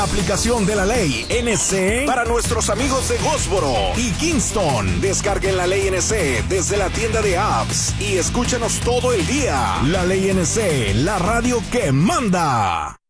Aplicación de la ley NC para nuestros amigos de Gósboro y Kingston. Descarguen la ley NC desde la tienda de apps y escúchanos todo el día. La ley NC, la radio que manda.